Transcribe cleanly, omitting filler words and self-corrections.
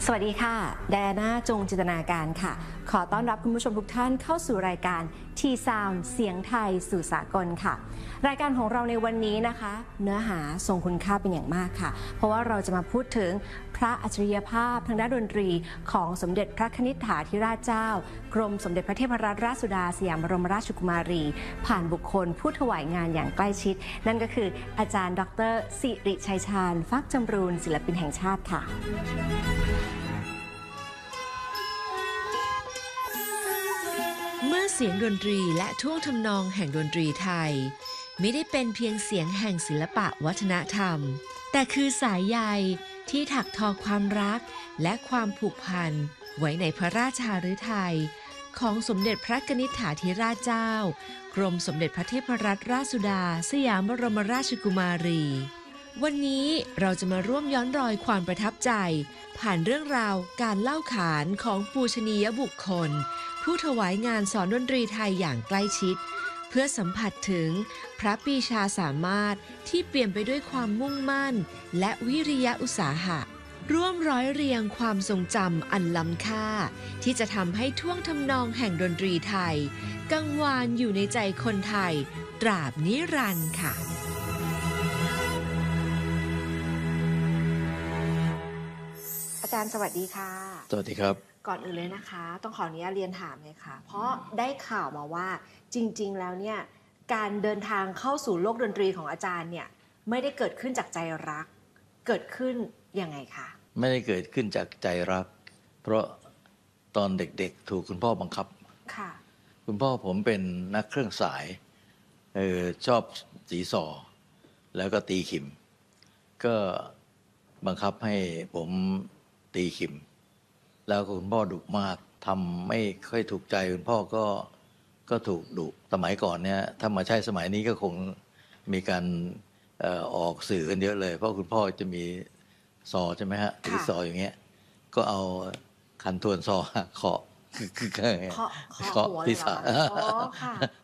วัสดีค่ะแดน่าจงจินตนาการค่ะขอต้อนรับคุณผู้ชมทุกท่านเข้าสู่รายการ T-Sound เสียงไทยสู่สากลค่ะรายการของเราในวันนี้นะคะเนื้อหาทรงคุณค่าเป็นอย่างมากค่ะเพราะว่าเราจะมาพูดถึงพระอัจฉริยภาพทางด้านดนตรีของสมเด็จพระคณิษฐาธิราชเจ้ากรมสมเด็จพระเทพรัตนราชสุดาสยามบรมราชกุมารีผ่านบุคคลผู้ถวายงานอย่างใกล้ชิดนั่นก็คืออาจารย์ดร.สิริชัยชาญฟักจำรูนศิลปินแห่งชาติค่ะเมื่อเสียงดนตรีและท่วงทำนองแห่งดนตรีไทยไม่ได้เป็นเพียงเสียงแห่งศิลปะวัฒนธรรมแต่คือสายใยที่ถักทอความรักและความผูกพันไว้ในพระราชาฤทัยของสมเด็จพระกนิษฐาธิราชเจ้ากรมสมเด็จพระเทพรัตนราชสุดาสยามบรมราชกุมารีวันนี้เราจะมาร่วมย้อนรอยความประทับใจผ่านเรื่องราวการเล่าขานของปูชนียบุคคลผู้ถวายงานสอนดนตรีไทยอย่างใกล้ชิดเพื่อสัมผัสถึงพระปรีชาสามารถที่เปี่ยมไปด้วยความมุ่งมั่นและวิริยะอุตสาหะร่วมร้อยเรียงความทรงจำอันล้ำค่าที่จะทำให้ท่วงทำนองแห่งดนตรีไทยกังวานอยู่ในใจคนไทยตราบนิรันดร์ค่ะอาจารย์สวัสดีค่ะสวัสดีครับก่อนอื่นเลยนะคะต้องขออนุญาตเรียนถามเลยค่ะเพราะได้ข่าวมาว่าจริงๆแล้วเนี่ยการเดินทางเข้าสู่โลกดนตรีของอาจารย์เนี่ยไม่ได้เกิดขึ้นจากใจรักเกิดขึ้นยังไงคะไม่ได้เกิดขึ้นจากใจรักเพราะตอนเด็กๆถูกคุณพ่อบังคับค่ะคุณพ่อผมเป็นนักเครื่องสายชอบสีซอแล้วก็ตีขิมก็บังคับให้ผมตีขิมแล้วคุณพ่อดุมากทำไม่ค่อยถูกใจคุณพ่อก็ถูกดุสมัยก่อนเนี่ยถ้ามาใช้สมัยนี้ก็คงมีการออกสื่อกันเยอะเลยเพราะคุณพ่อจะมีซอใช่ไหมฮะตีซออย่างเงี้ยก็เอาคันทวนซอเคาะเคาะที่ศา